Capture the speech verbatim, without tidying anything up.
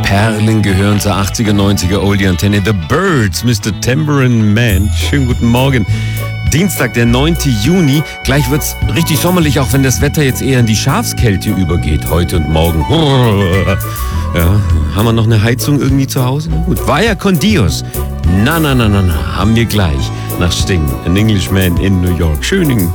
Perlen gehören zur achtziger, neunziger Oldie-Antenne. The Birds, Mister Tambourine Man. Schönen guten Morgen. Dienstag, der neunte Juni. Gleich wird's richtig sommerlich, auch wenn das Wetter jetzt eher in die Schafskälte übergeht, heute und morgen. Ja, haben wir noch eine Heizung irgendwie zu Hause? Na gut. Vaya con Dios. Na, na, na, na, na. Haben wir gleich. Nach Sting. An Englishman in New York. Schönen